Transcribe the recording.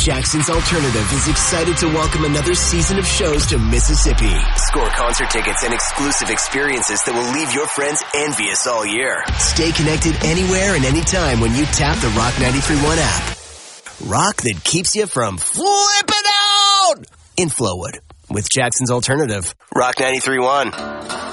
Jackson's Alternative is excited to welcome another season of shows to Mississippi. Score concert tickets and exclusive experiences that will leave your friends envious all year. Stay connected anywhere and anytime when you tap the Rock 93.1 app. Rock that keeps you from flipping out in Flowwood with Jackson's Alternative. Rock 93.1.